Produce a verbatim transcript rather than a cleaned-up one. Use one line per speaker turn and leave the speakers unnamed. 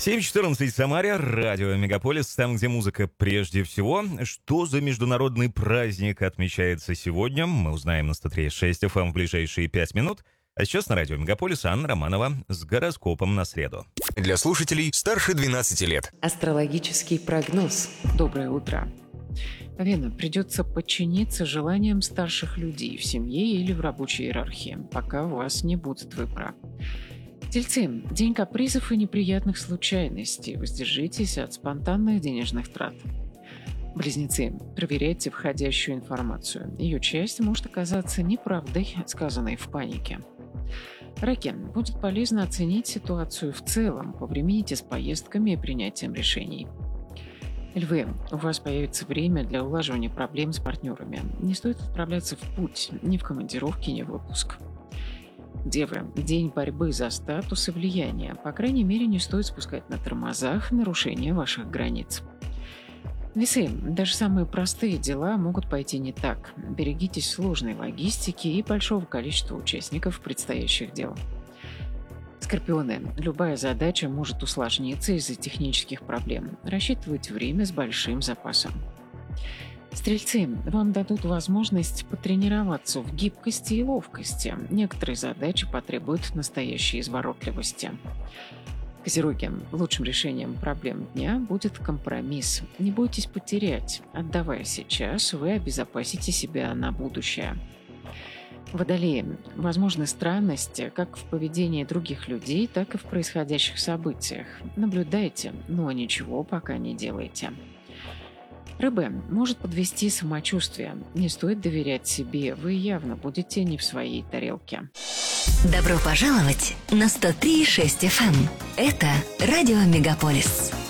семь четырнадцать в Самаре, радио Мегаполис, там, где музыка прежде всего. Что за международный праздник отмечается сегодня, мы узнаем на сто три и шесть эф эм в ближайшие пять минут. А сейчас на радио Мегаполис Анна Романова с гороскопом на среду.
Для слушателей старше двенадцати лет.
Астрологический прогноз. Доброе утро. Вена, придется подчиниться желаниям старших людей в семье или в рабочей иерархии, пока у вас не будет выбора. Тельцы, день капризов и неприятных случайностей. Воздержитесь от спонтанных денежных трат. Близнецы, проверяйте входящую информацию. Ее часть может оказаться неправдой, сказанной в панике. Раки, будет полезно оценить ситуацию в целом, повремените с поездками и принятием решений. Львы, у вас появится время для улаживания проблем с партнерами. Не стоит отправляться в путь, ни в командировки, ни в отпуск. Девы, день борьбы за статус и влияние. По крайней мере, не стоит спускать на тормозах нарушение ваших границ. Весы, даже самые простые дела могут пойти не так. Берегитесь сложной логистики и большого количества участников предстоящих дел. Скорпионы, любая задача может усложниться из-за технических проблем. Рассчитывайте время с большим запасом. Стрельцы, вам дадут возможность потренироваться в гибкости и ловкости. Некоторые задачи потребуют настоящей изворотливости. Козероги, лучшим решением проблем дня будет компромисс. Не бойтесь потерять. Отдавая сейчас, вы обезопасите себя на будущее. Водолеи, возможны странности как в поведении других людей, так и в происходящих событиях. Наблюдайте, но ничего пока не делайте. Рыбы, может подвести самочувствие. Не стоит доверять себе, вы явно будете не в своей тарелке.
Добро пожаловать на сто три и шесть эф эм. Это радио Мегаполис.